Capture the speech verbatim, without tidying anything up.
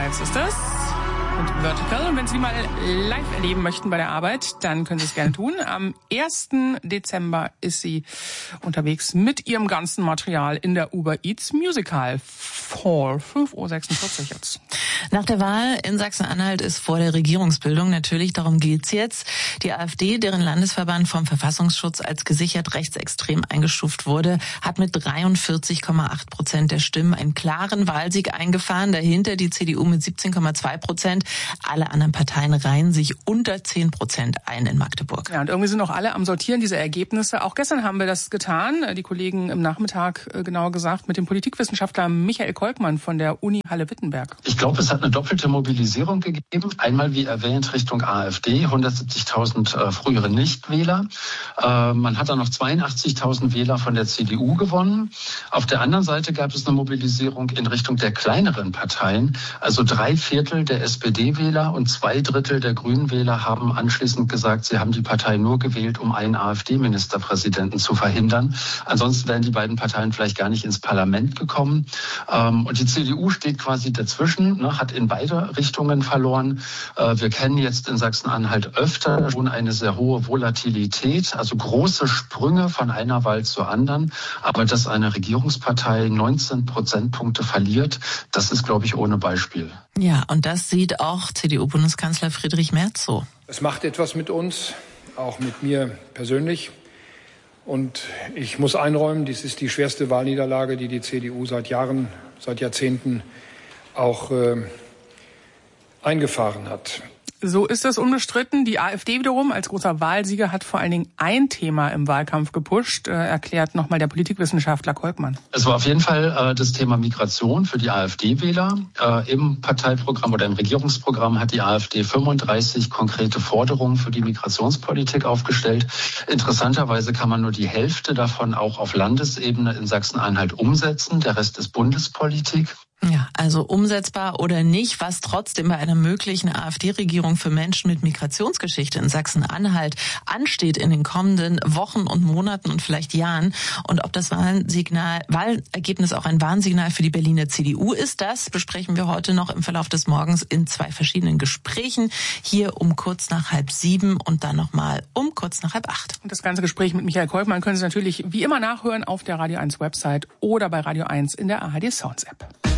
eins ist das. Und Vertical. Und wenn Sie die mal live erleben möchten bei der Arbeit, dann können Sie es gerne tun. Am ersten Dezember ist sie unterwegs mit ihrem ganzen Material in der Uber Eats Musical Fall. fünf Uhr sechsundvierzig jetzt. Nach der Wahl in Sachsen-Anhalt ist vor der Regierungsbildung natürlich, darum geht's jetzt. Die AfD, deren Landesverband vom Verfassungsschutz als gesichert rechtsextrem eingestuft wurde, hat mit dreiundvierzig Komma acht Prozent der Stimmen einen klaren Wahlsieg eingefahren. Dahinter die C D U mit siebzehn Komma zwei Prozent. Alle anderen Parteien reihen sich unter zehn Prozent ein in Magdeburg. Ja, und irgendwie sind auch alle am Sortieren dieser Ergebnisse. Auch gestern haben wir das getan. Die Kollegen im Nachmittag, genauer gesagt, mit dem Politikwissenschaftler Michael Kolkmann von der Uni Halle-Wittenberg. Ich glaube, es hat eine doppelte Mobilisierung gegeben. Einmal, wie erwähnt, Richtung AfD, hundertsiebzigtausend äh, frühere Nichtwähler. Äh, man hat dann noch zweiundachtzigtausend Wähler von der C D U gewonnen. Auf der anderen Seite gab es eine Mobilisierung in Richtung der kleineren Parteien. Also drei Viertel der S P D-Wähler und zwei Drittel der Grünen-Wähler haben anschließend gesagt, sie haben die Partei nur gewählt, um einen AfD-Ministerpräsidenten zu verhindern. Ansonsten wären die beiden Parteien vielleicht gar nicht ins Parlament gekommen. Ähm, und die C D U steht quasi dazwischen, ne, hat in beide Richtungen verloren. Äh, wir kennen jetzt in Sachsen-Anhalt öfter schon eine sehr hohe Volatilität, also große Sprünge von einer Wahl zur anderen. Aber dass eine Regierungspartei neunzehn Prozentpunkte verliert, das ist, glaube ich, ohne Beispiel. Ja, und das sieht auch C D U-Bundeskanzler Friedrich Merz so. Es macht etwas mit uns, auch mit mir persönlich. Und ich muss einräumen, dies ist die schwerste Wahlniederlage, die die C D U seit Jahren, seit Jahrzehnten auch äh, eingefahren hat. So ist das unbestritten. Die AfD wiederum als großer Wahlsieger hat vor allen Dingen ein Thema im Wahlkampf gepusht, äh, erklärt nochmal der Politikwissenschaftler Kolkmann. Es war auf jeden Fall äh, das Thema Migration für die AfD-Wähler. Äh, Im Parteiprogramm oder im Regierungsprogramm hat die AfD fünfunddreißig konkrete Forderungen für die Migrationspolitik aufgestellt. Interessanterweise kann man nur die Hälfte davon auch auf Landesebene in Sachsen-Anhalt umsetzen. Der Rest ist Bundespolitik. Ja, also umsetzbar oder nicht, was trotzdem bei einer möglichen AfD-Regierung für Menschen mit Migrationsgeschichte in Sachsen-Anhalt ansteht in den kommenden Wochen und Monaten und vielleicht Jahren. Und ob das Wahlsignal, Wahlergebnis auch ein Warnsignal für die Berliner C D U ist, das besprechen wir heute noch im Verlauf des Morgens in zwei verschiedenen Gesprächen. Hier um kurz nach halb sieben und dann nochmal um kurz nach halb acht. Und das ganze Gespräch mit Michael Kolkmann können Sie natürlich wie immer nachhören auf der Radio eins Website oder bei Radio eins in der A R D Sounds App.